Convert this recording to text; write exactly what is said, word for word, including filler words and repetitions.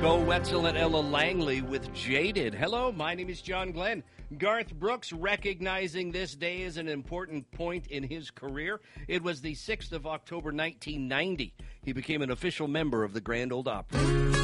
Go Wetzel and Ella Langley with Jaded. Hello, my name is John Glenn. Garth Brooks recognizing this day as an important point in his career. It was the sixth of October, nineteen ninety. He became an official member of the Grand Ole Opry.